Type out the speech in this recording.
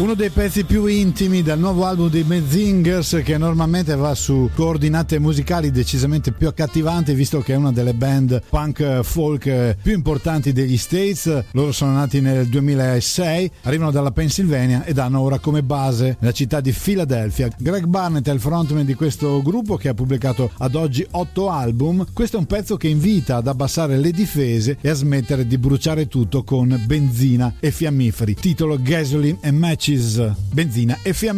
Uno dei pezzi più intimi del nuovo album dei Menzingers, che normalmente va su coordinate musicali decisamente più accattivanti, visto che è una delle band punk folk più importanti degli States. Loro sono nati nel 2006, arrivano dalla Pennsylvania ed hanno ora come base la città di Philadelphia. Greg Barnett è il frontman di questo gruppo, che ha pubblicato ad oggi 8 album. Questo è un pezzo che invita ad abbassare le difese e a smettere di bruciare tutto con benzina e fiammiferi. Titolo Gasoline and Matches, benzina e fiammiferi.